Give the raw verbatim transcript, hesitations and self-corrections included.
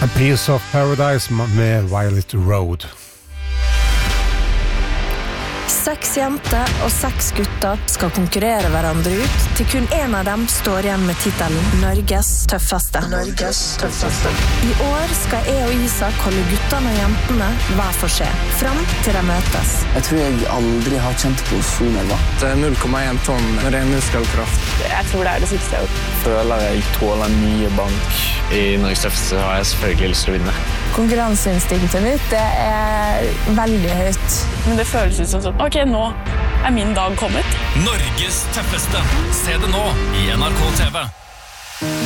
A Piece of Paradise med Violet Road. Seks jenter og seks gutter skal konkurrere hverandre ut, til kun en av dem står igjen med titelen Norges tøffeste. Norges tøffeste. I år skal jeg og Isak holde guttene og jentene hver for seg, frem til de møtes. Jeg tror jeg aldri har kjent på så nerver. Det er null komma én tonn ren muskelkraft. Jeg tror det er det siste jeg har gjort. Føler jeg tåler mye bank. I Norges tøffeste har jeg selvfølgelig lyst til å vinne. Konkurranseinstinktet mitt, det er veldig høyt. Men det føles ut som sånn, ok, nå er min dag kommet. Norges tøffeste. Se det nå i N R K T V.